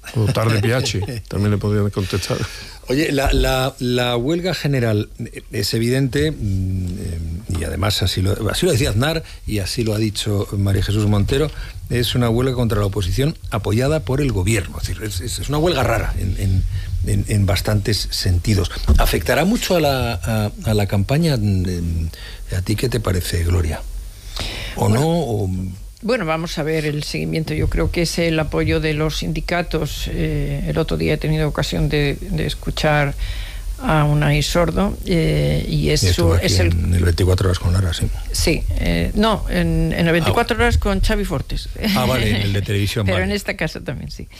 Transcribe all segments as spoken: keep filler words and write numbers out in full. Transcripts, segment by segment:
O tarde Piachi, también le podrían contestar. Oye, la, la, la huelga general es evidente, y además así lo, así lo decía Aznar y así lo ha dicho María Jesús Montero, es una huelga contra la oposición apoyada por el gobierno. Es decir, es, es una huelga rara en, en, en, en bastantes sentidos. ¿Afectará mucho a la, a, a la campaña? ¿A ti qué te parece, Gloria? ¿O bueno, no? O... Bueno, vamos a ver el seguimiento. Yo creo que es el apoyo de los sindicatos. Eh, el otro día he tenido ocasión de, de escuchar a Unai Sordo eh, y es, su, es el, en el veinticuatro horas con Lara, sí. Sí, eh, no, en, en el veinticuatro ah, horas con Xavi Fortes. Ah, vale, en el de televisión. Pero vale. En esta casa también, sí.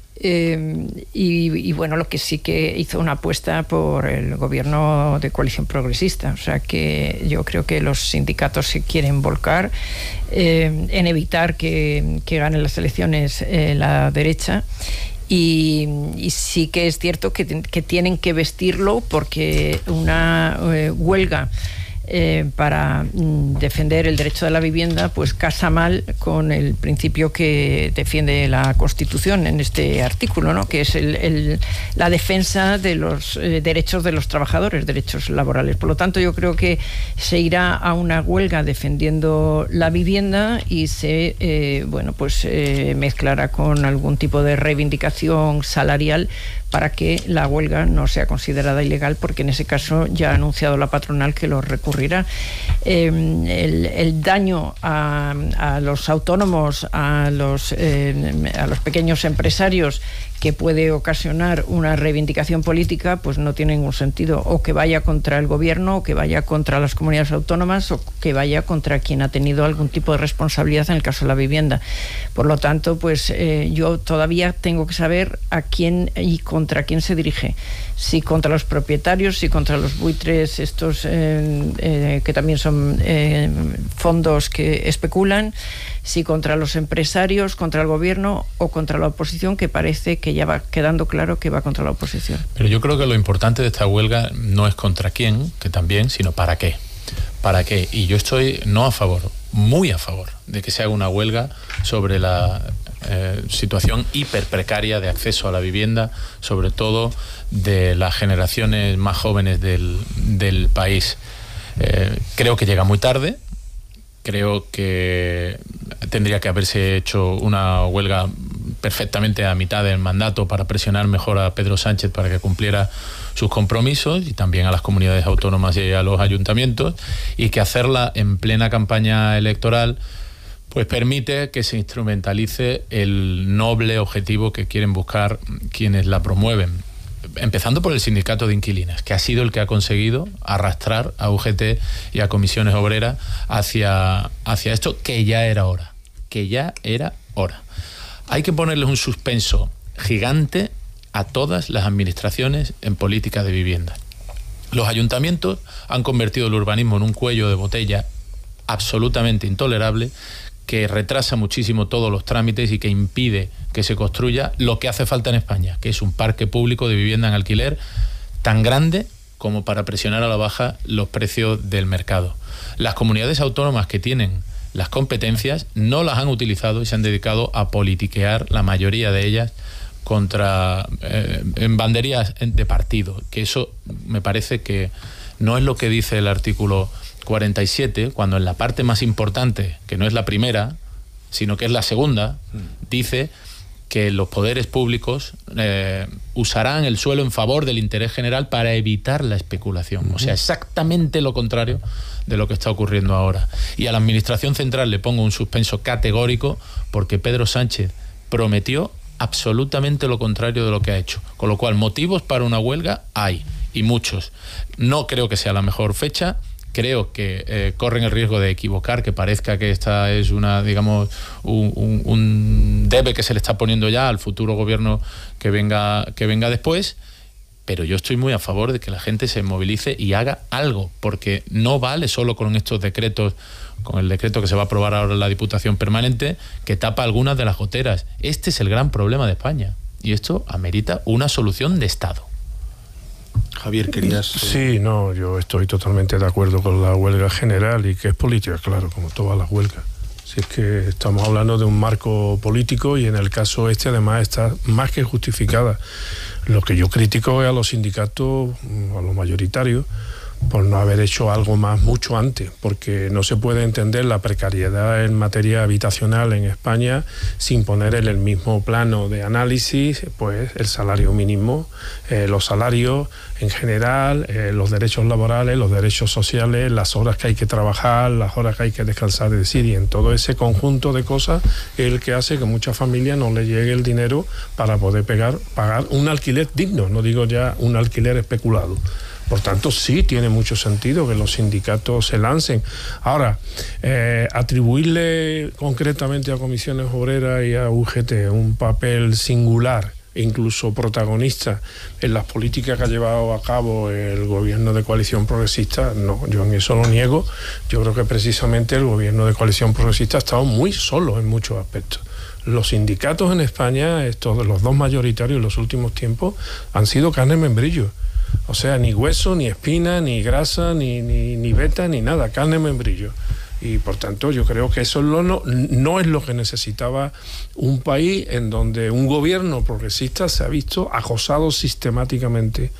Eh, y, y bueno, lo que sí que hizo una apuesta por el gobierno de coalición progresista, o sea que yo creo que los sindicatos se quieren volcar eh, en evitar que, que ganen las elecciones eh, la derecha. Y, y sí que es cierto que, que tienen que vestirlo, porque una eh, huelga Eh, para mm, defender el derecho de la vivienda pues casa mal con el principio que defiende la Constitución en este artículo, ¿no? Que es el, el, la defensa de los eh, derechos de los trabajadores, derechos laborales. Por lo tanto, yo creo que se irá a una huelga defendiendo la vivienda y se eh, bueno pues eh, mezclará con algún tipo de reivindicación salarial para que la huelga no sea considerada ilegal, porque en ese caso ya ha anunciado la patronal que lo recurrirá. Eh, el, el daño a, a los autónomos, a los, eh, a los pequeños empresarios que puede ocasionar una reivindicación política, pues no tiene ningún sentido, o que vaya contra el gobierno, o que vaya contra las comunidades autónomas, o que vaya contra quien ha tenido algún tipo de responsabilidad en el caso de la vivienda. Por lo tanto, pues eh, yo todavía tengo que saber a quién y contra quién se dirige. Si contra los propietarios, si contra los buitres estos eh, eh, que también son eh, fondos que especulan, si contra los empresarios, contra el gobierno o contra la oposición, que parece que ya va quedando claro que va contra la oposición. Pero yo creo que lo importante de esta huelga no es contra quién, que también, sino para qué. ¿Para qué? Y yo estoy no a favor, muy a favor de que se haga una huelga sobre la eh, situación hiper precaria de acceso a la vivienda, sobre todo de las generaciones más jóvenes del, del país. Eh, creo que llega muy tarde. Creo que tendría que haberse hecho una huelga perfectamente a mitad del mandato para presionar mejor a Pedro Sánchez para que cumpliera sus compromisos, y también a las comunidades autónomas y a los ayuntamientos, y que hacerla en plena campaña electoral pues permite que se instrumentalice el noble objetivo que quieren buscar quienes la promueven. Empezando por el sindicato de inquilinas, que ha sido el que ha conseguido arrastrar a U G T y a comisiones obreras hacia, hacia esto, que ya era hora, que ya era hora. Hay que ponerles un suspenso gigante a todas las administraciones en política de vivienda. Los ayuntamientos han convertido el urbanismo en un cuello de botella absolutamente intolerable, que retrasa muchísimo todos los trámites y que impide que se construya lo que hace falta en España, que es un parque público de vivienda en alquiler tan grande como para presionar a la baja los precios del mercado. Las comunidades autónomas que tienen las competencias no las han utilizado y se han dedicado a politiquear, la mayoría de ellas, contra eh, en banderías de partido, que eso me parece que no es lo que dice el artículo cuarenta y siete, cuando en la parte más importante, que no es la primera, sino que es la segunda, dice que los poderes públicos eh, usarán el suelo en favor del interés general para evitar la especulación. Uh-huh. O sea, exactamente lo contrario de lo que está ocurriendo ahora. Y a la Administración Central le pongo un suspenso categórico, porque Pedro Sánchez prometió absolutamente lo contrario de lo que ha hecho. Con lo cual, motivos para una huelga hay, y muchos. No creo que sea la mejor fecha. Creo que eh, corren el riesgo de equivocar, que parezca que esta es una, digamos, un, un, un debe que se le está poniendo ya al futuro gobierno que venga, que venga después. Pero yo estoy muy a favor de que la gente se movilice y haga algo, porque no vale solo con estos decretos, con el decreto que se va a aprobar ahora en la Diputación Permanente, que tapa algunas de las goteras. Este es el gran problema de España, y esto amerita una solución de Estado. Javier, querías... Sí, no, yo estoy totalmente de acuerdo con la huelga general, y que es política, claro, como todas las huelgas. Si es que estamos hablando de un marco político y en el caso este además está más que justificada. Lo que yo critico es a los sindicatos, a los mayoritarios, por no haber hecho algo más mucho antes, porque no se puede entender la precariedad en materia habitacional en España sin poner en el mismo plano de análisis pues el salario mínimo, eh, los salarios en general, eh, los derechos laborales, los derechos sociales, las horas que hay que trabajar, las horas que hay que descansar, es decir, y en todo ese conjunto de cosas es el que hace que muchas familias no le llegue el dinero para poder pegar, pagar un alquiler digno, no digo ya un alquiler especulado. Por tanto, sí tiene mucho sentido que los sindicatos se lancen. Ahora, eh, atribuirle concretamente a Comisiones Obreras y a U G T un papel singular, incluso protagonista, en las políticas que ha llevado a cabo el gobierno de coalición progresista, no, yo en eso lo niego. Yo creo que precisamente el gobierno de coalición progresista ha estado muy solo en muchos aspectos. Los sindicatos en España, estos, los dos mayoritarios en los últimos tiempos, han sido carne en membrillo. O sea, ni hueso, ni espina, ni grasa, ni, ni, ni veta, ni nada, carne en membrillo. Y por tanto yo creo que eso no, no, no es lo que necesitaba un país en donde un gobierno progresista se ha visto acosado sistemáticamente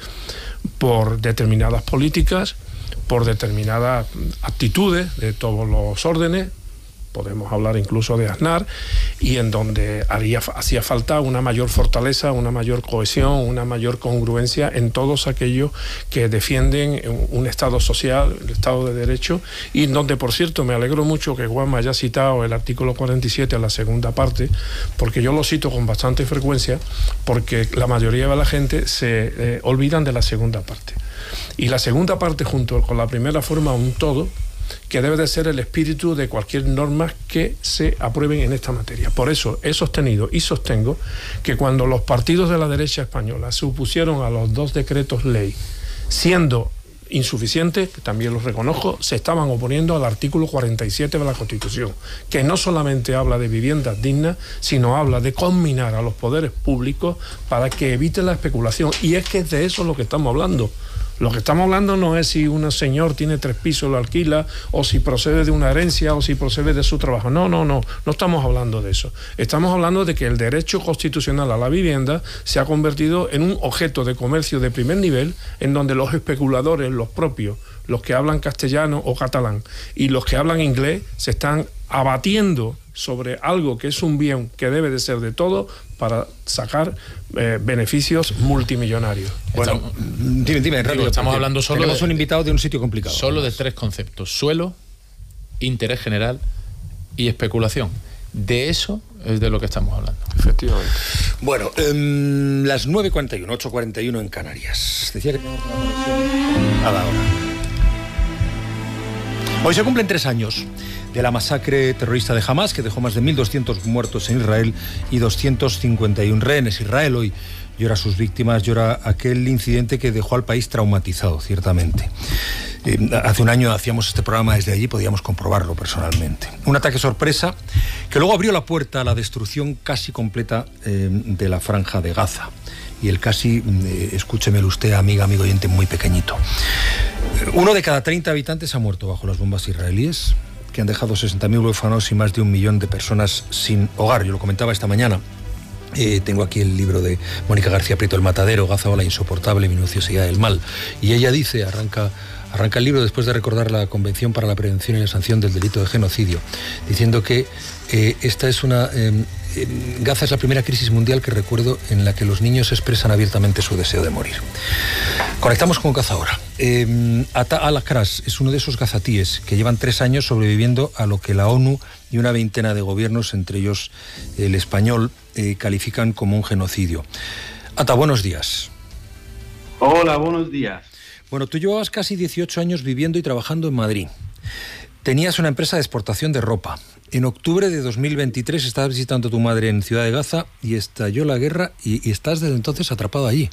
por determinadas políticas, por determinadas actitudes de todos los órdenes. Podemos hablar incluso de Aznar, y en donde haría, hacía falta una mayor fortaleza, una mayor cohesión, una mayor congruencia en todos aquellos que defienden un Estado social, el Estado de Derecho, y en donde, por cierto, me alegro mucho que Juan me haya citado el artículo cuarenta y siete a la segunda parte, porque yo lo cito con bastante frecuencia, porque la mayoría de la gente se eh, olvidan de la segunda parte. Y la segunda parte, junto con la primera, forma un todo que debe de ser el espíritu de cualquier norma que se aprueben en esta materia. Por eso he sostenido y sostengo que cuando los partidos de la derecha española se opusieron a los dos decretos ley, siendo insuficientes, que también los reconozco, se estaban oponiendo al artículo cuarenta y siete de la Constitución, que no solamente habla de viviendas dignas, sino habla de combinar a los poderes públicos para que eviten la especulación. Y es que es de eso lo que estamos hablando. Lo que estamos hablando no es si un señor tiene tres pisos, lo alquila, o si procede de una herencia, o si procede de su trabajo. No, no, no, no estamos hablando de eso. Estamos hablando de que el derecho constitucional a la vivienda se ha convertido en un objeto de comercio de primer nivel, en donde los especuladores, los propios, los que hablan castellano o catalán, y los que hablan inglés, se están abatiendo sobre algo que es un bien que debe de ser de todos para sacar eh, beneficios multimillonarios. Bueno, estamos, dime, dime, rápido, estamos hablando solo tenemos de, un invitado de un sitio complicado. Solo de tres conceptos: suelo, interés general y especulación. De eso es de lo que estamos hablando. Efectivamente. Bueno, um, las nueve cuarenta y uno, ocho cuarenta y uno en Canarias. Decía que tenemos una conexión a la hora. Hoy se cumplen tres años de la masacre terrorista de Hamás, que dejó más de mil doscientos muertos en Israel y doscientos cincuenta y uno rehenes. Israel hoy llora a sus víctimas, llora aquel incidente que dejó al país traumatizado, ciertamente. Eh, hace un año hacíamos este programa desde allí, podíamos comprobarlo personalmente. Un ataque sorpresa que luego abrió la puerta a la destrucción casi completa eh, de la franja de Gaza. Y el casi, eh, escúchemelo usted, amiga, amigo oyente, muy pequeñito. Uno de cada treinta habitantes ha muerto bajo las bombas israelíes, que han dejado sesenta mil huérfanos y más de un millón de personas sin hogar. Yo lo comentaba esta mañana. Eh, tengo aquí el libro de Mónica García Prieto, El Matadero, Gaza o la insoportable minuciosidad del mal. Y ella dice, arranca, arranca el libro después de recordar la Convención para la Prevención y la Sanción del Delito de Genocidio, diciendo que eh, esta es una... Eh, Gaza es la primera crisis mundial que recuerdo en la que los niños expresan abiertamente su deseo de morir. Conectamos con Gaza ahora. Eh, Ata al-Akras es uno de esos gazatíes que llevan tres años sobreviviendo a lo que la ONU y una veintena de gobiernos, entre ellos el español, eh, califican como un genocidio. Ata, buenos días. Hola, buenos días. Bueno, tú llevabas casi dieciocho años viviendo y trabajando en Madrid. Tenías una empresa de exportación de ropa. En octubre de dos mil veintitrés estabas visitando a tu madre en Ciudad de Gaza y estalló la guerra y, y estás desde entonces atrapado allí.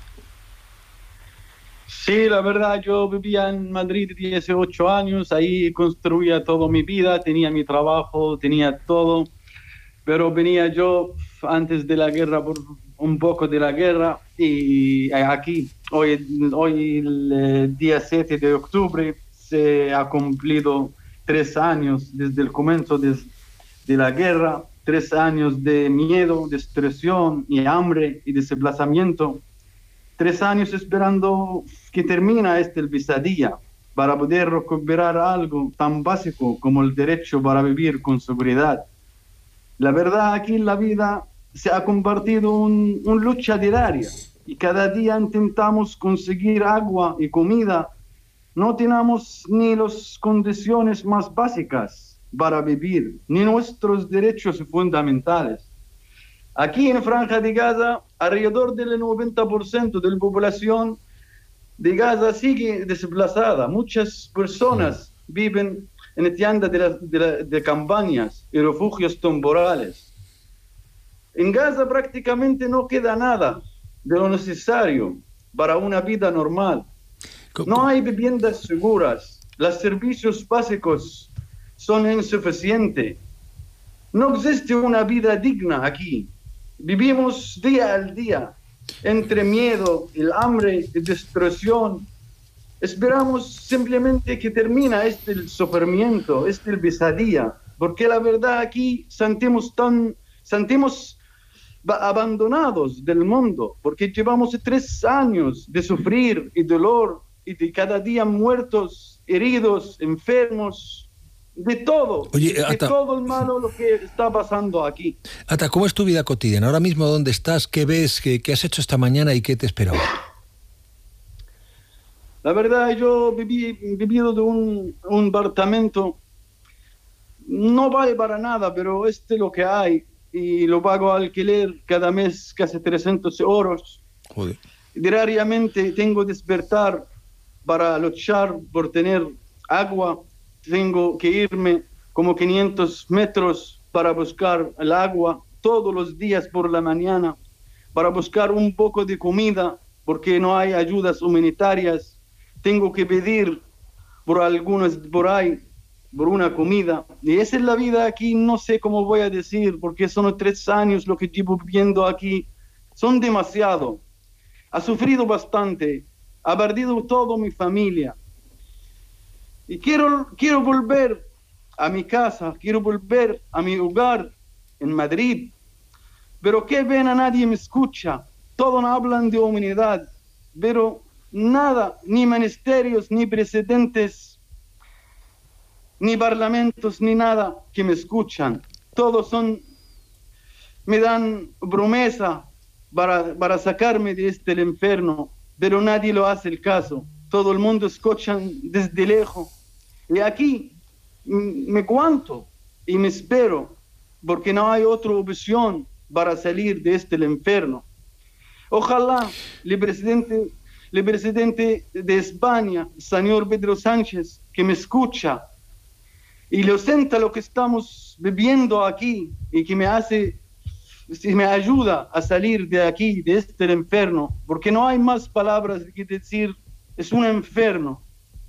Sí, la verdad, yo vivía en Madrid dieciocho años, ahí construía toda mi vida, tenía mi trabajo, tenía todo, pero venía yo antes de la guerra, por un poco de la guerra, y aquí, hoy, hoy el día siete de octubre, se ha cumplido tres años desde el comienzo de, de la guerra, tres años de miedo, destrucción y hambre y desplazamiento, tres años esperando que termine esta pesadilla para poder recuperar algo tan básico como el derecho para vivir con seguridad. La verdad, aquí en la vida se ha convertido en una lucha diaria y cada día intentamos conseguir agua y comida. No tenemos ni las condiciones más básicas para vivir, ni nuestros derechos fundamentales. Aquí en Franja de Gaza, alrededor del noventa por ciento de la población de Gaza sigue desplazada. Muchas personas viven en tiendas de, la, de, la, de campañas y refugios temporales. En Gaza prácticamente no queda nada de lo necesario para una vida normal. No hay viviendas seguras, los servicios básicos son insuficientes. No existe una vida digna aquí. Vivimos día al día entre miedo, el hambre y destrucción. Esperamos simplemente que termine este sufrimiento, este pesadilla, porque la verdad aquí sentimos tan, sentimos abandonados del mundo, porque llevamos tres años de sufrir y dolor y de cada día muertos, heridos, enfermos, de todo, Oye, de Ata, todo el malo lo que está pasando aquí. Ata, ¿cómo es tu vida cotidiana? Ahora mismo, ¿dónde estás? ¿Qué ves? ¿Qué, qué has hecho esta mañana y qué te esperaba? La verdad, yo viví vivido de un, un apartamento, no vale para nada, pero este es lo que hay, y lo pago alquiler cada mes casi trescientos euros. Joder. Diariamente tengo que despertar para luchar por tener agua, tengo que irme como quinientos metros para buscar el agua todos los días por la mañana, para buscar un poco de comida, porque no hay ayudas humanitarias. Tengo que pedir por algunos por ahí, por una comida. Y esa es la vida aquí, no sé cómo voy a decir, porque son tres años lo que llevo viviendo aquí. Son demasiado. Ha sufrido bastante, ha perdido toda mi familia. Y quiero, quiero volver a mi casa, quiero volver a mi hogar en Madrid. Pero qué pena, nadie me escucha. Todos hablan de humanidad, pero nada, ni ministerios, ni presidentes, ni parlamentos, ni nada que me escuchan. Todos son, me dan promesa para, para sacarme de este infierno, pero nadie lo hace el caso. Todo el mundo escucha desde lejos. Y aquí me cuento y me espero, porque no hay otra opción para salir de este infierno. Ojalá el presidente, el presidente de España, señor Pedro Sánchez, que me escucha y lo sienta lo que estamos viviendo aquí y que me hace, si me ayuda a salir de aquí, de este infierno, porque no hay más palabras que decir, es un infierno.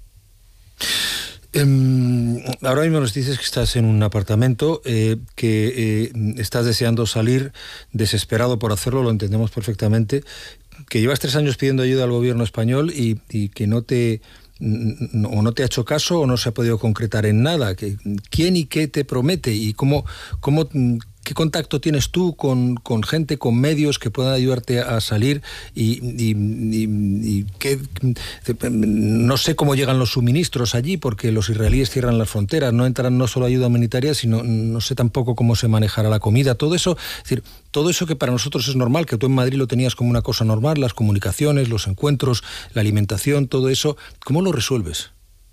Um, ahora mismo nos dices que estás en un apartamento, eh, que eh, estás deseando salir, desesperado por hacerlo, lo entendemos perfectamente, que llevas tres años pidiendo ayuda al gobierno español y, y que no te, no, o no te ha hecho caso o no se ha podido concretar en nada. Que, ¿quién y qué te promete? ¿Y cómo, cómo, qué contacto tienes tú con, con gente, con medios que puedan ayudarte a salir? Y, y, y, y qué, no sé cómo llegan los suministros allí, porque los israelíes cierran las fronteras, no entrarán no solo ayuda humanitaria, sino no sé tampoco cómo se manejará la comida, todo eso, es decir, todo eso que para nosotros es normal, que tú en Madrid lo tenías como una cosa normal, las comunicaciones, los encuentros, la alimentación, todo eso, ¿cómo lo resuelves?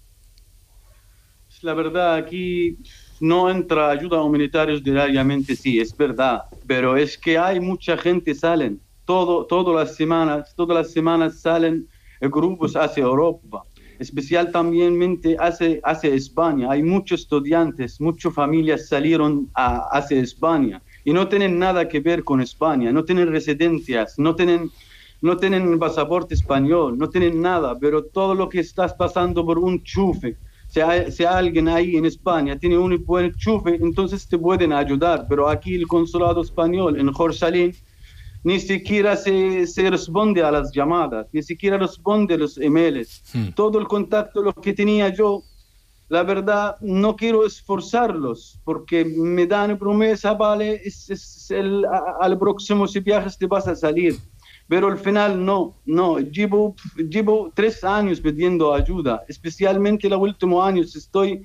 La verdad, aquí no entra ayuda humanitaria diariamente, sí, es verdad, pero es que hay mucha gente salen, todo, todas las semanas, todas las semanas salen grupos hacia Europa, especial también hacia, hacia España. Hay muchos estudiantes, muchas familias salieron a, hacia España y no tienen nada que ver con España, no tienen residencias, no tienen, no tienen pasaporte español, no tienen nada, pero todo lo que estás pasando por un chufe. Si hay, si hay alguien ahí en España tiene un buen enchufe, entonces te pueden ayudar. Pero aquí el consulado español en Jerusalén ni siquiera se, se responde a las llamadas, ni siquiera responde a los emails. Hmm. Todo el contacto lo que tenía yo, la verdad, no quiero esforzarlos porque me dan promesa, vale, es, es el, a, al próximo si viajas te vas a salir. Pero al final no, no, llevo, llevo tres años pidiendo ayuda, especialmente los últimos años estoy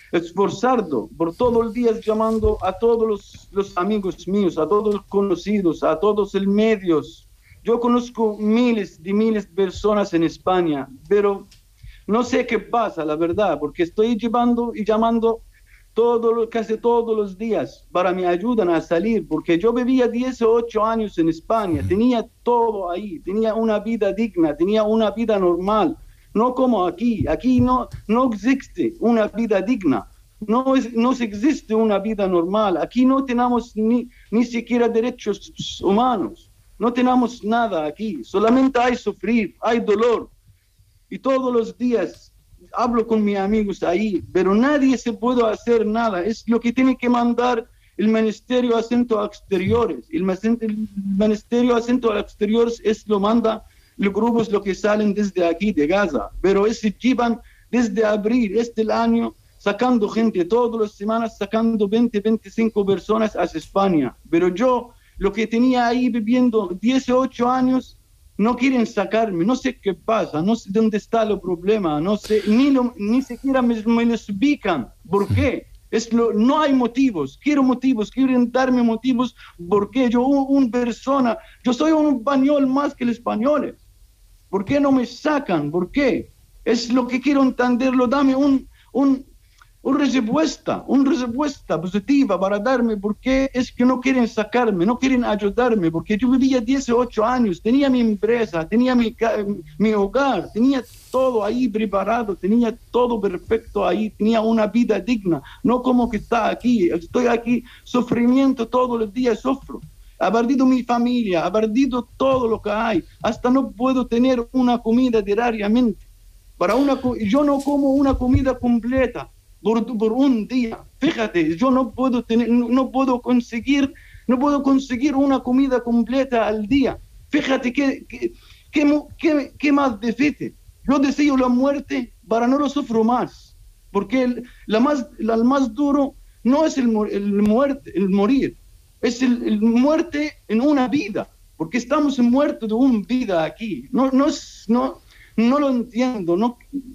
esforzando por todo el día llamando a todos los, los amigos míos, a todos los conocidos, a todos los medios. Yo conozco miles de miles de personas en España, pero no sé qué pasa, la verdad, porque estoy llevando y llamando todo, casi todos los días para me ayudan a salir, porque yo vivía dieciocho años en España, tenía todo ahí, tenía una vida digna, tenía una vida normal, no como aquí, aquí no, no existe una vida digna, no, es, no existe una vida normal, aquí no tenemos ni, ni siquiera derechos humanos, no tenemos nada aquí, solamente hay sufrir, hay dolor, y todos los días hablo con mis amigos ahí, pero nadie se puede hacer nada. Es lo que tiene que mandar el Ministerio de Asuntos Exteriores. El Ministerio de Asuntos Exteriores es lo manda los grupos lo que salen desde aquí de Gaza, pero ese llevan desde abril este año sacando gente todas las semanas, sacando veinte, veinticinco personas hacia España. Pero yo, lo que tenía ahí viviendo dieciocho años, no quieren sacarme, no sé qué pasa, no sé dónde está el problema, no sé, ni, lo, ni siquiera me, me lo explican. ¿Por qué? Es lo, no hay motivos, quiero motivos, quieren darme motivos, porque yo, una un persona, yo soy un español más que los españoles. ¿Por qué no me sacan? ¿Por qué? Es lo que quiero entenderlo, dame un, un, una respuesta, una respuesta positiva para darme, porque es que no quieren sacarme, no quieren ayudarme, porque yo vivía dieciocho años, tenía mi empresa, tenía mi, mi hogar, tenía todo ahí preparado, tenía todo perfecto ahí, tenía una vida digna, no como que está aquí, estoy aquí, sufrimiento todos los días, sufro. Ha perdido mi familia, ha perdido todo lo que hay, hasta no puedo tener una comida diariamente. Para una, yo no como una comida completa por, por un día. Fíjate, yo no puedo tener, no puedo conseguir, no puedo conseguir una comida completa al día. Fíjate qué que, que, que, que más difícil. Yo deseo la muerte para no lo sufro más, porque el, la más, la, el más duro no es el, el, muerte, el morir. Es el, el muerte en una vida, porque estamos muertos de una vida aquí. No, no, es, no, no lo entiendo, no,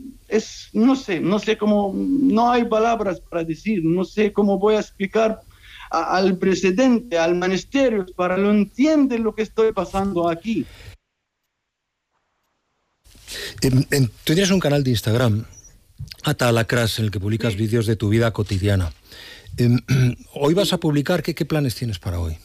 es, no sé, no sé cómo, no hay palabras para decir, no sé cómo voy a explicar a, al presidente, al ministerio, para que lo entiendan lo que estoy pasando aquí. En, en, tú tienes un canal de Instagram, Atalacras, en el que publicas sí. vídeos de tu vida cotidiana. Eh, hoy vas a publicar, ¿qué, ¿qué planes tienes para hoy?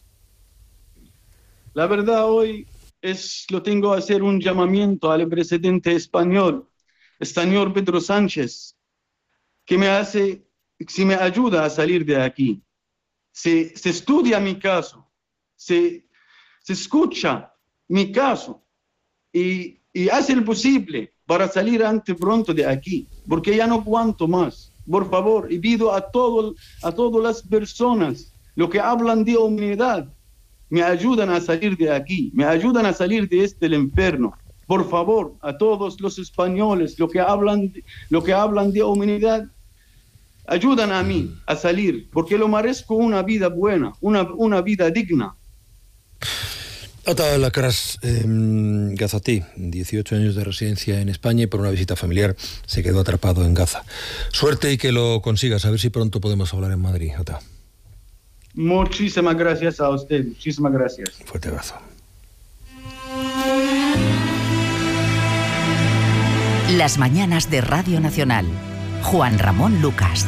La verdad, hoy es, lo tengo a hacer un llamamiento al presidente español, el señor Pedro Sánchez, que me hace, si me ayuda a salir de aquí. Se, se estudia mi caso, se, se escucha mi caso y, y hace el posible para salir antes pronto de aquí, porque ya no aguanto más. Por favor, y pido a, todo, a todas las personas, lo que hablan de humanidad, me ayudan a salir de aquí, me ayudan a salir de este infierno. Por favor, a todos los españoles, lo que hablan, lo que hablan de humanidad, ayudan a mí a salir, porque lo merezco una vida buena, una, una vida digna. Atalacras eh, Gazatí, dieciocho años de residencia en España y por una visita familiar se quedó atrapado en Gaza. Suerte y que lo consigas, a ver si pronto podemos hablar en Madrid, Ata. Muchísimas gracias a usted, muchísimas gracias. Fuerte abrazo. Las mañanas de Radio Nacional. Juan Ramón Lucas.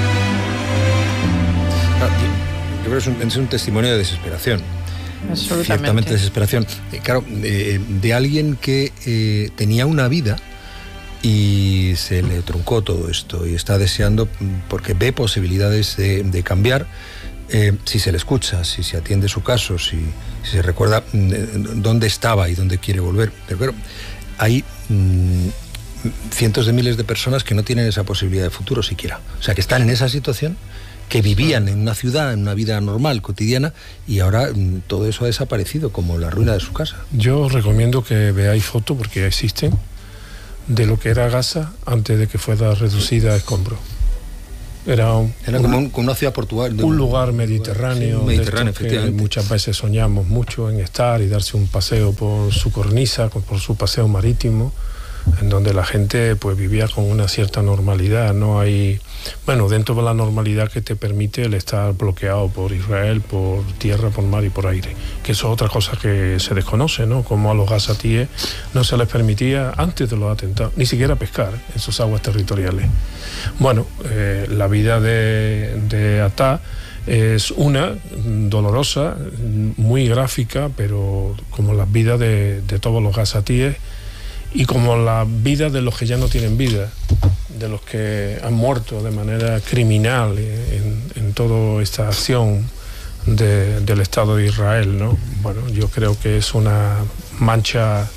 Ah, yo creo que es un, es un testimonio de desesperación. Absolutamente. Ciertamente desesperación. Eh, claro, eh, de alguien que eh, tenía una vida y se le truncó todo esto y está deseando, porque ve posibilidades de, de cambiar, eh, si se le escucha, si se atiende su caso, si, si se recuerda eh, dónde estaba y dónde quiere volver. Pero claro, hay mmm, cientos de miles de personas que no tienen esa posibilidad de futuro siquiera. O sea, que están en esa situación, que vivían en una ciudad, en una vida normal, cotidiana, y ahora mmm, todo eso ha desaparecido, como la ruina de su casa. Yo os recomiendo que veáis fotos, porque ya existen, de lo que era Gaza antes de que fuera reducida a escombros. Era, un, era como, un, como una ciudad portuaria. Un lugar mediterráneo, sí, mediterráneo que muchas veces soñamos mucho en estar y darse un paseo por su cornisa, por su paseo marítimo, en donde la gente pues vivía con una cierta normalidad. No hay, bueno, dentro de la normalidad que te permite el estar bloqueado por Israel, por tierra, por mar y por aire, que eso es otra cosa que se desconoce, ¿no? Como a los gazatíes no se les permitía antes de los atentados ni siquiera pescar en sus aguas territoriales. Bueno, eh, la vida de, de Attah es una dolorosa, muy gráfica, pero como las vidas de, de todos los gazatíes y como la vida de los que ya no tienen vida, de los que han muerto de manera criminal en, en toda esta acción de, del Estado de Israel, ¿no? Bueno, yo creo que es una mancha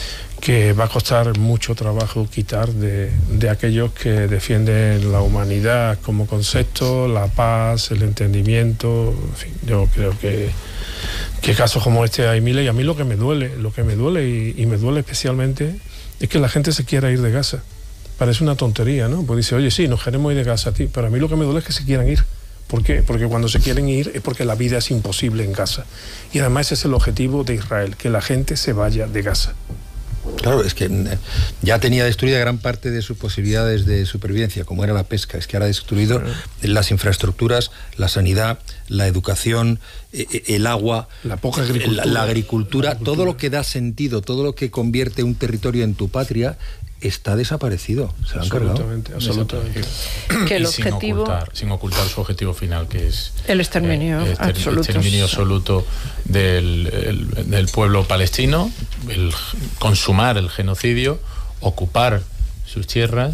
que va a costar mucho trabajo quitar de, de aquellos que defienden la humanidad como concepto, la paz, el entendimiento. En fin, yo creo que que casos como este hay miles, y a mí lo que me duele, lo que me duele y, y me duele especialmente es que la gente se quiera ir de Gaza. Parece una tontería, ¿no? Pues dice, oye, sí, nos queremos ir de Gaza a ti, pero a mí lo que me duele es que se quieran ir. ¿Por qué? Porque cuando se quieren ir es porque la vida es imposible en Gaza. Y además ese es el objetivo de Israel, que la gente se vaya de Gaza. Claro, es que ya tenía destruida gran parte de sus posibilidades de supervivencia, como era la pesca. Es que ahora ha destruido las infraestructuras, la sanidad, la educación, el agua, la poca agricultura, la, la, agricultura, la agricultura, todo lo que da sentido, todo lo que convierte un territorio en tu patria, está desaparecido. Se lo han cargado. Absolutamente, absolutamente. Que el y objetivo, sin ocultar, sin ocultar su objetivo final, que es el exterminio eh, exter, absoluto, exterminio absoluto del, el, del pueblo palestino, el consumar el genocidio, ocupar sus tierras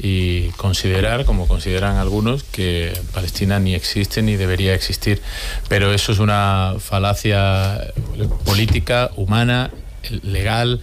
y considerar, como consideran algunos, que Palestina ni existe ni debería existir. Pero eso es una falacia política, humana, legal,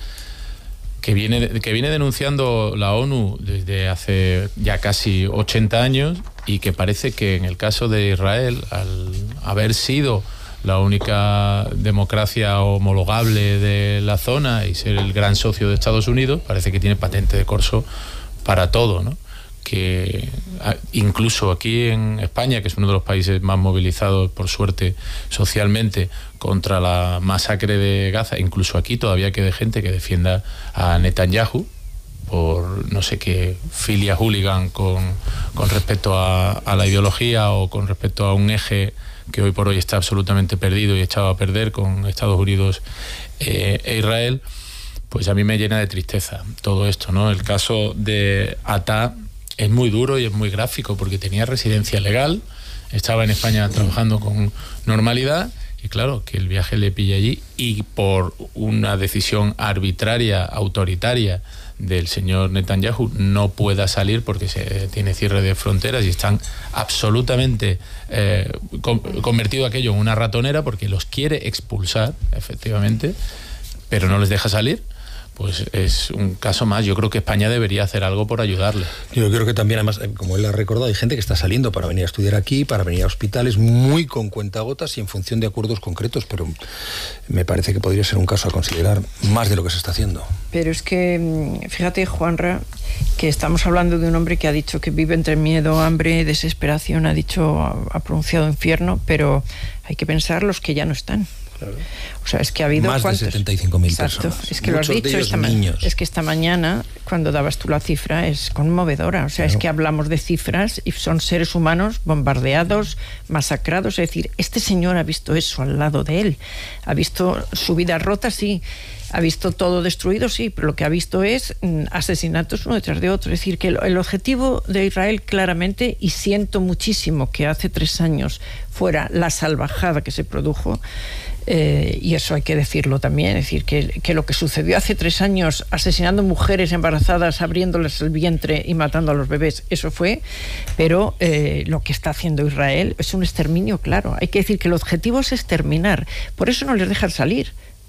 que viene, que viene denunciando la ONU desde hace ya casi ochenta años, y que parece que en el caso de Israel, al haber sido la única democracia homologable de la zona y ser el gran socio de Estados Unidos, parece que tiene patente de corso para todo, ¿no? Que incluso aquí en España, que es uno de los países más movilizados, por suerte, socialmente, contra la masacre de Gaza, incluso aquí todavía queda gente que defienda a Netanyahu por no sé qué filia hooligan con, con respecto a, a la ideología o con respecto a un eje que hoy por hoy está absolutamente perdido y echado a perder con Estados Unidos eh, e Israel. Pues a mí me llena de tristeza todo esto, ¿no? El caso de Attah es muy duro y es muy gráfico, porque tenía residencia legal, estaba en España trabajando con normalidad, y claro, que el viaje le pilla allí, y por una decisión arbitraria, autoritaria del señor Netanyahu, no pueda salir porque se tiene cierre de fronteras y están absolutamente eh, con, convertido aquello en una ratonera, porque los quiere expulsar, efectivamente, pero no les deja salir. Pues es un caso más. Yo creo que España debería hacer algo por ayudarle. Yo creo que también, además, como él ha recordado, hay gente que está saliendo para venir a estudiar aquí, para venir a hospitales, muy con cuentagotas y en función de acuerdos concretos, pero me parece que podría ser un caso a considerar más de lo que se está haciendo. Pero es que, fíjate, Juanra, que estamos hablando de un hombre que ha dicho que vive entre miedo, hambre, desesperación, ha dicho, ha pronunciado infierno, pero hay que pensar los que ya no están. Claro. O sea, es que ha habido más ¿cuántos? de setenta y cinco mil personas. Es que muchos lo has dicho esta mañana. Es que esta mañana, cuando dabas tú la cifra, es conmovedora. O sea, claro, es que hablamos de cifras y son seres humanos bombardeados, masacrados. Es decir, este señor ha visto eso al lado de él. Ha visto su vida rota, sí. Ha visto todo destruido, sí, pero lo que ha visto es mm, asesinatos uno detrás de otro. Es decir, que el, el objetivo de Israel claramente, y siento muchísimo que hace tres años fuera la salvajada que se produjo, eh, y eso hay que decirlo también, es decir, que, que lo que sucedió hace tres años, asesinando mujeres embarazadas, abriéndoles el vientre y matando a los bebés, eso fue, pero eh, lo que está haciendo Israel es un exterminio, claro. Hay que decir que el objetivo es exterminar, por eso no les dejan salir.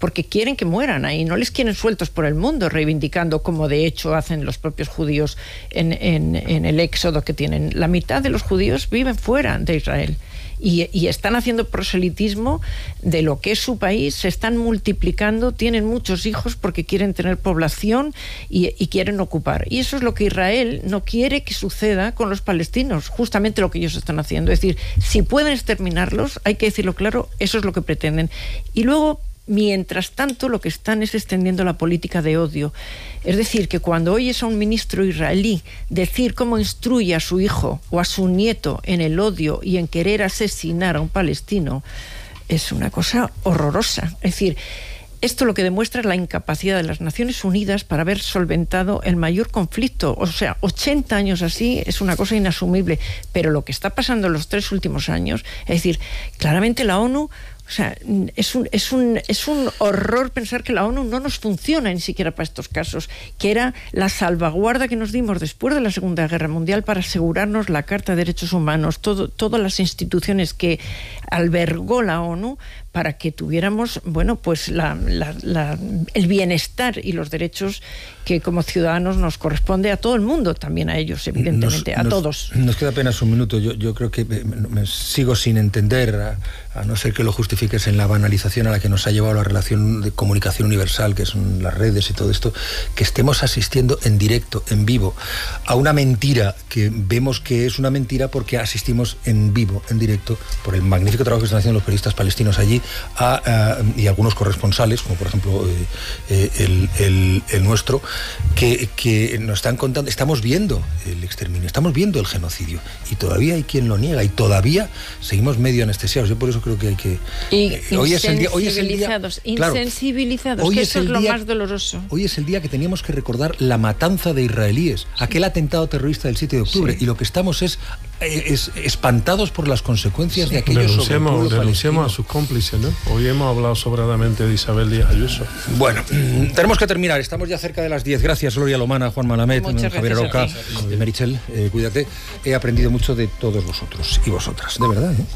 porque quieren que mueran ahí, no les quieren sueltos por el mundo, reivindicando, como de hecho hacen los propios judíos en, en, en el éxodo que tienen. La mitad de los judíos viven fuera de Israel. Y, y están haciendo proselitismo de lo que es su país, se están multiplicando, tienen muchos hijos porque quieren tener población y, y quieren ocupar. Y eso es lo que Israel no quiere que suceda con los palestinos, justamente lo que ellos están haciendo. Es decir, si pueden exterminarlos, hay que decirlo claro, eso es lo que pretenden. Y luego, mientras tanto, lo que están es extendiendo la política de odio. Es decir, que cuando oyes a un ministro israelí decir cómo instruye a su hijo o a su nieto en el odio y en querer asesinar a un palestino, es una cosa horrorosa. Es decir, esto lo que demuestra es la incapacidad de las Naciones Unidas para haber solventado el mayor conflicto. O sea, ochenta años así es una cosa inasumible. Pero lo que está pasando en los tres últimos años, es decir, claramente la ONU... O sea, es un, es, un, es un horror pensar que la ONU no nos funciona ni siquiera para estos casos, que era la salvaguarda que nos dimos después de la Segunda Guerra Mundial para asegurarnos la Carta de Derechos Humanos, todo, todas las instituciones que albergó la ONU para que tuviéramos, bueno, pues la, la, la, el bienestar y los derechos que como ciudadanos nos corresponde a todo el mundo, también a ellos, evidentemente, nos, a nos, todos. Nos queda apenas un minuto. Yo, yo creo que me, me sigo sin entender, a, a no ser que lo justifiques en la banalización a la que nos ha llevado la relación de comunicación universal, que son las redes y todo esto, que estemos asistiendo en directo, en vivo, a una mentira que vemos que es una mentira porque asistimos en vivo, en directo, por el magnífico trabajo que están haciendo los periodistas palestinos allí, A, a, y algunos corresponsales, como por ejemplo eh, eh, el, el, el nuestro, que, que nos están contando, estamos viendo el exterminio, estamos viendo el genocidio, y todavía hay quien lo niega, y todavía seguimos medio anestesiados. Yo por eso creo que hay que... Y eh, hoy es el día, hoy es el día, claro, insensibilizados, hoy que es eso es el lo día, más doloroso. Hoy es el día que teníamos que recordar la matanza de israelíes, sí. Aquel atentado terrorista del siete de octubre, sí. Y lo que estamos es, es espantados por las consecuencias sí. de aquello. Denunciemos, denunciemos a sus cómplices, ¿no? Hoy hemos hablado sobradamente de Isabel Díaz Ayuso. Bueno, tenemos que terminar. Estamos ya cerca de las diez. Gracias, Gloria Lomana, Juan Malamet, Javier Aroca, Meritxell. Eh, cuídate. He aprendido mucho de todos vosotros y vosotras. De verdad, ¿eh?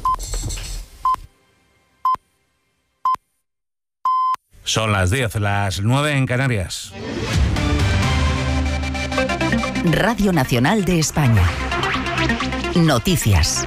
Son las diez, las nueve en Canarias. Radio Nacional de España. Noticias.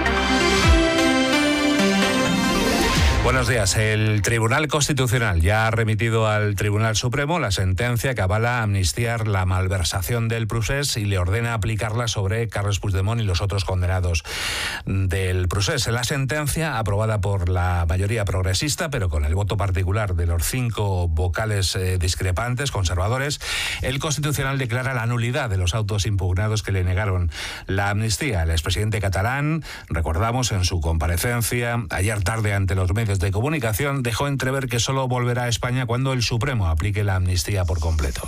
Buenos días. El Tribunal Constitucional ya ha remitido al Tribunal Supremo la sentencia que avala amnistiar la malversación del Procés y le ordena aplicarla sobre Carles Puigdemont y los otros condenados del Procés. La sentencia, aprobada por la mayoría progresista, pero con el voto particular de los cinco vocales eh, discrepantes, conservadores, el Constitucional declara la nulidad de los autos impugnados que le negaron la amnistía. El expresidente catalán, recordamos en su comparecencia ayer tarde ante los medios de comunicación, dejó entrever que solo volverá a España cuando el Supremo aplique la amnistía por completo.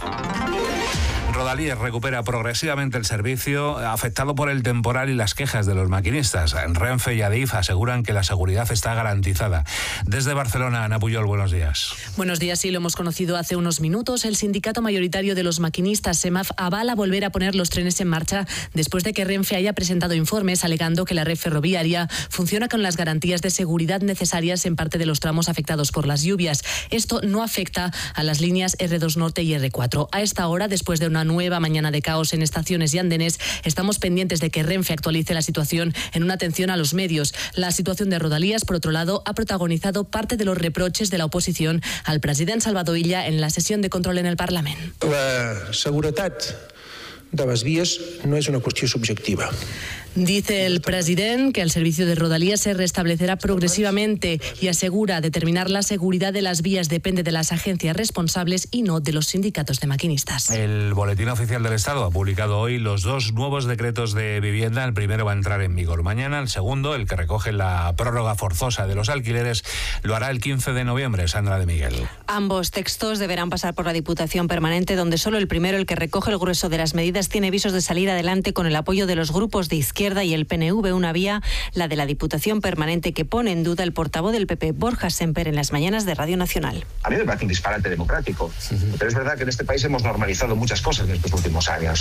Rodalíes recupera progresivamente el servicio afectado por el temporal y las quejas de los maquinistas. Renfe y Adif aseguran que la seguridad está garantizada. Desde Barcelona, Ana Puyol, buenos días. Buenos días, sí, lo hemos conocido hace unos minutos. El sindicato mayoritario de los maquinistas, SEMAF, avala volver a poner los trenes en marcha después de que Renfe haya presentado informes alegando que la red ferroviaria funciona con las garantías de seguridad necesarias en parte de los tramos afectados por las lluvias. Esto no afecta a las líneas erre dos Norte y erre cuatro. A esta hora, después de una nueva mañana de caos en estaciones y andenes, estamos pendientes de que Renfe actualice la situación en una atención a los medios. La situación de Rodalías, por otro lado, ha protagonizado parte de los reproches de la oposición al president Salvador Illa en la sesión de control en el Parlament. La seguretat de les vías no es una cuestión subjetiva. Dice el president que el servicio de Rodalías se restablecerá progresivamente y asegura determinar la seguridad de las vías depende de las agencias responsables y no de los sindicatos de maquinistas. El Boletín Oficial del Estado ha publicado hoy los dos nuevos decretos de vivienda. El primero va a entrar en vigor mañana, el segundo, el que recoge la prórroga forzosa de los alquileres, lo hará el quince de noviembre. Sandra de Miguel. Ambos textos deberán pasar por la Diputación Permanente, donde solo el primero, el que recoge el grueso de las medidas, tiene visos de salir adelante con el apoyo de los grupos de izquierda y el P N V, una vía, la de la Diputación Permanente, que pone en duda el portavoz del P P, Borja Semper, en las mañanas de Radio Nacional. A mí me parece un disparate democrático, pero es verdad que en este país hemos normalizado muchas cosas en estos últimos años.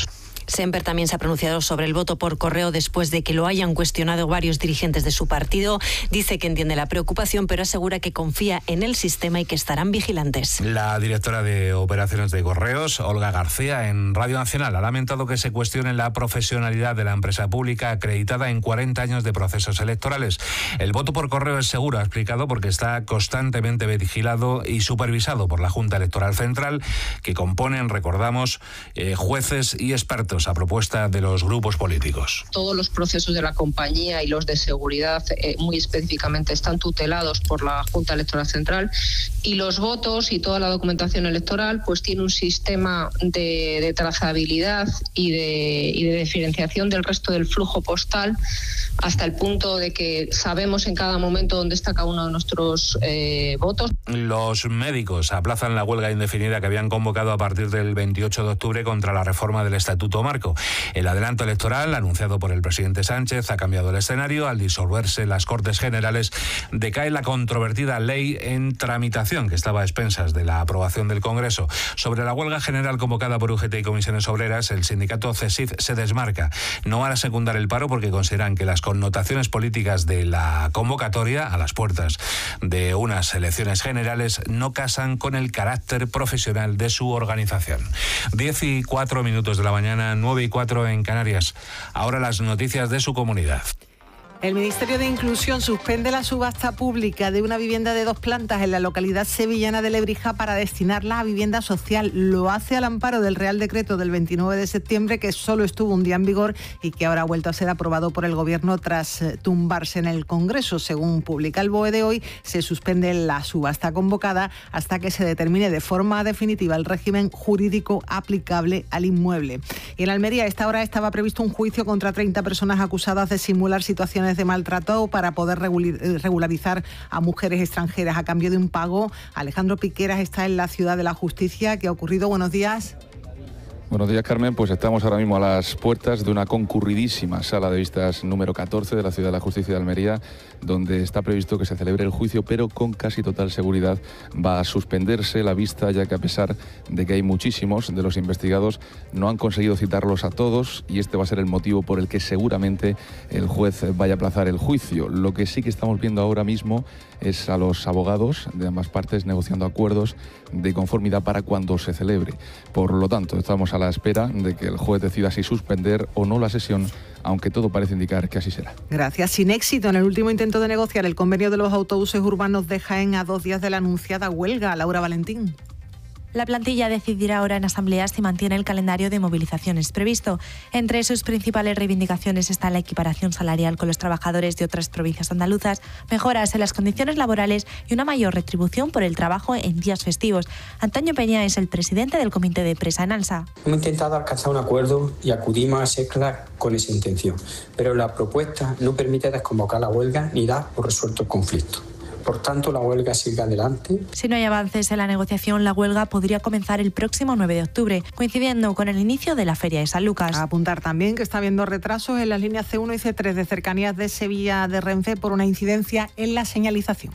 Semper también se ha pronunciado sobre el voto por correo después de que lo hayan cuestionado varios dirigentes de su partido. Dice que entiende la preocupación, pero asegura que confía en el sistema y que estarán vigilantes. La directora de operaciones de Correos, Olga García, en Radio Nacional ha lamentado que se cuestione la profesionalidad de la empresa pública acreditada en cuarenta años de procesos electorales. El voto por correo es seguro, ha explicado, porque está constantemente vigilado y supervisado por la Junta Electoral Central, que componen, recordamos, eh, jueces y expertos a propuesta de los grupos políticos. Todos los procesos de la compañía y los de seguridad eh, muy específicamente están tutelados por la Junta Electoral Central, y los votos y toda la documentación electoral pues tiene un sistema de, de trazabilidad y de, y de diferenciación del resto del flujo postal, hasta el punto de que sabemos en cada momento dónde está cada uno de nuestros eh, votos. Los médicos aplazan la huelga indefinida que habían convocado a partir del veintiocho de octubre contra la reforma del Estatuto Marco. El adelanto electoral, anunciado por el presidente Sánchez, ha cambiado el escenario. Al disolverse las Cortes Generales, decae la controvertida ley en tramitación, que estaba a expensas de la aprobación del Congreso. Sobre la huelga general convocada por U G T y Comisiones Obreras, el sindicato CESIF se desmarca. No van a secundar el paro porque consideran que las connotaciones políticas de la convocatoria, a las puertas de unas elecciones generales, no casan con el carácter profesional de su organización. Diez y cuatro minutos de la mañana, nueve y cuatro en Canarias. Ahora las noticias de su comunidad. El Ministerio de Inclusión suspende la subasta pública de una vivienda de dos plantas en la localidad sevillana de Lebrija para destinarla a vivienda social. Lo hace al amparo del Real Decreto del veintinueve de septiembre, que solo estuvo un día en vigor y que ahora ha vuelto a ser aprobado por el Gobierno tras tumbarse en el Congreso. Según publica el B O E de hoy, se suspende la subasta convocada hasta que se determine de forma definitiva el régimen jurídico aplicable al inmueble. Y en Almería, a esta hora estaba previsto un juicio contra treinta personas acusadas de simular situaciones de maltrato para poder regularizar a mujeres extranjeras a cambio de un pago. Alejandro Piqueras está en la Ciudad de la Justicia. ¿Qué ha ocurrido? Buenos días. Buenos días, Carmen. Pues estamos ahora mismo a las puertas de una concurridísima sala de vistas número catorce de la Ciudad de la Justicia de Almería, donde está previsto que se celebre el juicio, pero con casi total seguridad va a suspenderse la vista, ya que a pesar de que hay muchísimos de los investigados, no han conseguido citarlos a todos, y este va a ser el motivo por el que seguramente el juez vaya a aplazar el juicio. Lo que sí que estamos viendo ahora mismo es a los abogados de ambas partes negociando acuerdos de conformidad para cuando se celebre. Por lo tanto, estamos a la espera de que el juez decida si suspender o no la sesión, aunque todo parece indicar que así será. Gracias. Sin éxito en el último intento de negociar el convenio de los autobuses urbanos de Jaén a dos días de la anunciada huelga. Laura Valentín. La plantilla decidirá ahora en asamblea si mantiene el calendario de movilizaciones previsto. Entre sus principales reivindicaciones está la equiparación salarial con los trabajadores de otras provincias andaluzas, mejoras en las condiciones laborales y una mayor retribución por el trabajo en días festivos. Antonio Peña es el presidente del comité de empresa en ANSA. Hemos intentado alcanzar un acuerdo y acudimos a SECLA con esa intención, pero la propuesta no permite desconvocar la huelga ni dar por resuelto el conflicto. Por tanto, la huelga sigue adelante. Si no hay avances en la negociación, la huelga podría comenzar el próximo nueve de octubre, coincidiendo con el inicio de la Feria de San Lucas. A apuntar también que está habiendo retrasos en las líneas C uno y C tres de cercanías de Sevilla de Renfe por una incidencia en la señalización.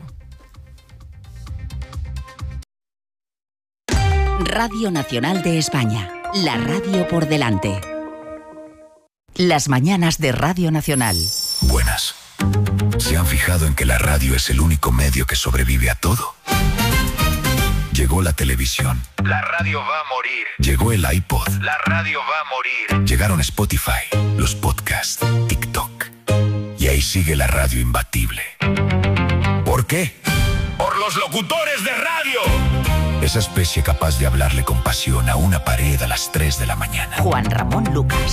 Radio Nacional de España, la radio por delante. Las mañanas de Radio Nacional. Buenas. ¿Se han fijado en que la radio es el único medio que sobrevive a todo? Llegó la televisión. La radio va a morir. Llegó el iPod. La radio va a morir. Llegaron Spotify, los podcasts, TikTok. Y ahí sigue la radio imbatible. ¿Por qué? ¡Por los locutores de radio! Esa especie capaz de hablarle con pasión a una pared a las tres de la mañana. Juan Ramón Lucas.